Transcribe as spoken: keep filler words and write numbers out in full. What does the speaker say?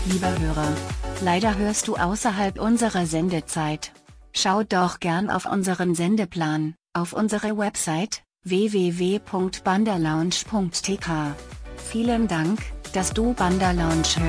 Lieber Hörer, leider hörst du außerhalb unserer Sendezeit. Schau doch gern auf unseren Sendeplan, auf unsere Website w w w punkt bandalounge punkt t k. Vielen Dank, dass du Banderlounge hörst.